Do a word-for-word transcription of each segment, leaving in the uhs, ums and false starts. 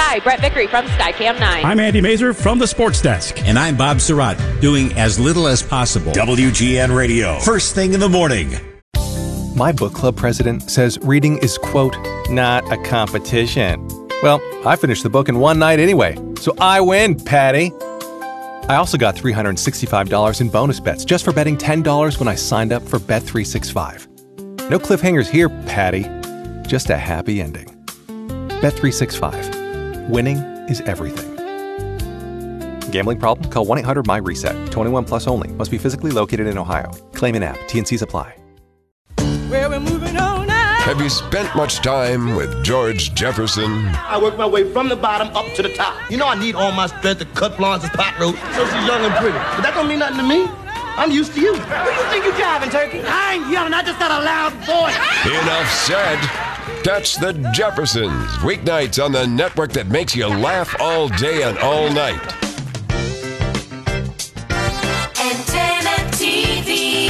Hi, Brett Vickery from Skycam nine. I'm Andy Mazer from the Sports Desk. And I'm Bob Surratt, doing as little as possible. W G N Radio, first thing in the morning. My book club president says reading is, quote, not a competition. Well, I finished the book in one night anyway, so I win, Patty. I also got three hundred sixty-five dollars in bonus bets just for betting ten dollars when I signed up for Bet three sixty-five. No cliffhangers here, Patty. Just a happy ending. Bet three sixty-five. Winning is everything. Gambling problem? Call one eight hundred my reset. twenty-one plus only. Must be physically located in Ohio. Claim in app. T and Cs apply. Well, we're moving on now. Have you spent much time with George Jefferson? I work my way from the bottom up to the top. You know I need all my strength to cut Florence's pot roast so she's young and pretty. But that don't mean nothing to me. I'm used to you. Who you think you're driving, Turkey? I ain't yelling. I just got a loud voice. Enough said. Catch the Jeffersons weeknights on the network that makes you laugh all day and all night. Antenna T V.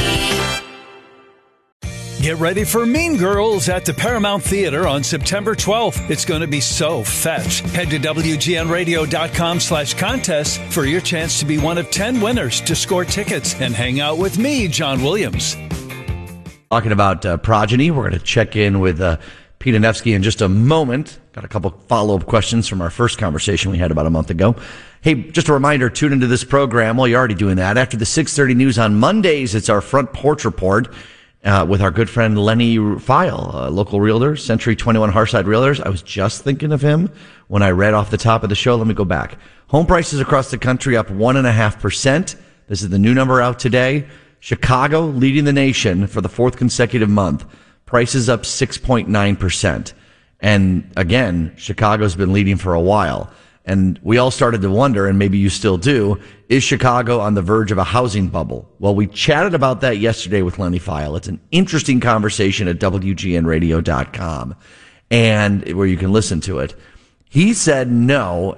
Get ready for Mean Girls at the Paramount Theater on September twelfth. It's going to be so fetch. Head to W G N radio dot com slash contest for your chance to be one of ten winners to score tickets and hang out with me, John Williams. Talking about uh, Progeny, we're going to check in with uh, Pete Anevsky in just a moment. Got a couple follow-up questions from our first conversation we had about a month ago. Hey, just a reminder, tune into this program. Well, you're already doing that. After the six thirty news on Mondays, it's our Front Porch Report. Uh, with our good friend Lenny File, a local realtor, Century twenty-one Harside Realtors. I was just thinking of him when I read off the top of the show. Let me go back. Home prices across the country up one and a half percent. This is the new number out today. Chicago leading the nation for the fourth consecutive month. Prices up six point nine percent. And again, Chicago's been leading for a while. And we all started to wonder, and maybe you still do, is Chicago on the verge of a housing bubble? Well, we chatted about that yesterday with Lenny File. It's an interesting conversation at W G N radio dot com, and where you can listen to it. He said no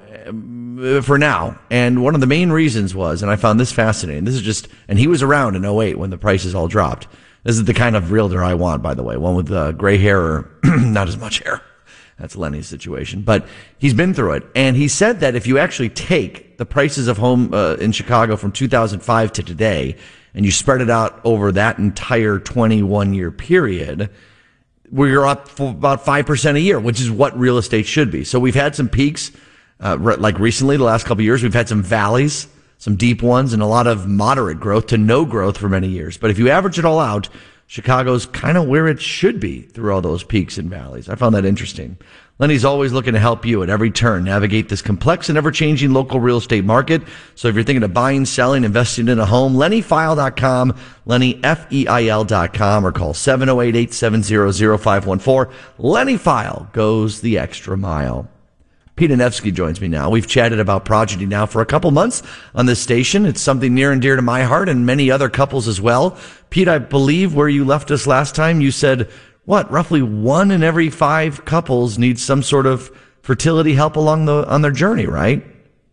for now. And one of the main reasons was, and I found this fascinating, this is just, and he was around in oh eight when the prices all dropped. This is the kind of realtor I want, by the way, one with uh, gray hair or not as much hair. That's Lenny's situation. But he's been through it. And he said that if you actually take the prices of home uh, in Chicago from two thousand five to today, and you spread it out over that entire twenty-one year period, we're up for about five percent a year, which is what real estate should be. So we've had some peaks, uh, like recently, the last couple of years. We've had some valleys, some deep ones, and a lot of moderate growth to no growth for many years. But if you average it all out, Chicago's kind of where it should be through all those peaks and valleys. I found that interesting. Lenny's always looking to help you at every turn navigate this complex and ever-changing local real estate market. So if you're thinking of buying, selling, investing in a home, Lenny File dot com, Lenny F E I L dot com, or call seven oh eight, eight seven zero, zero five one four. Lenny File goes the extra mile. Pete Anevsky joins me now. We've chatted about Progeny now for a couple months on this station. It's something near and dear to my heart and many other couples as well. Pete, I believe where you left us last time, you said, what, roughly one in every five couples needs some sort of fertility help along the on their journey, right?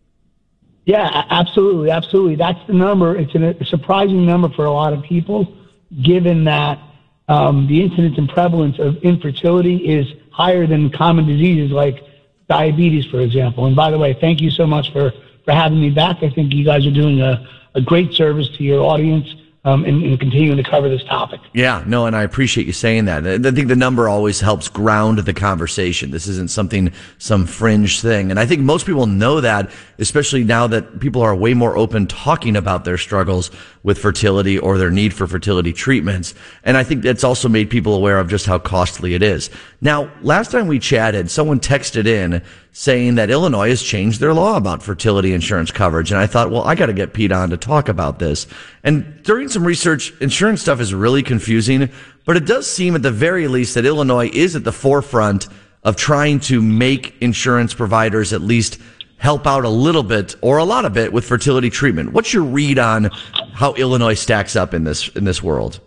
Yeah, absolutely, absolutely. That's the number. It's a surprising number for a lot of people, given that um, the incidence and prevalence of infertility is higher than common diseases like diabetes, for example. And by the way, thank you so much for, for having me back. I think you guys are doing a, a great service to your audience um, and, and continuing to cover this topic. Yeah, no, and I appreciate you saying that. I think the number always helps ground the conversation. This isn't something, some fringe thing. And I think most people know that, especially now that people are way more open talking about their struggles with fertility or their need for fertility treatments. And I think that's also made people aware of just how costly it is. Now, last time we chatted, someone texted in saying that Illinois has changed their law about fertility insurance coverage. And I thought, well, I got to get Pete on to talk about this. And during some research, insurance stuff is really confusing, but it does seem at the very least that Illinois is at the forefront of trying to make insurance providers at least help out a little bit or a lot of it with fertility treatment. What's your read on how Illinois stacks up in this in this world?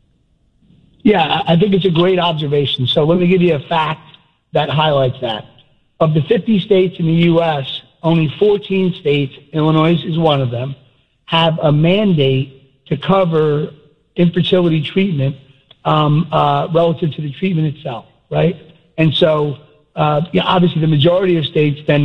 Yeah, I think it's a great observation. So let me give you a fact that highlights that. Of the fifty states in the U S, only fourteen states, Illinois is one of them, have a mandate to cover infertility treatment um, uh, relative to the treatment itself, right? And so, uh, yeah, obviously the majority of states then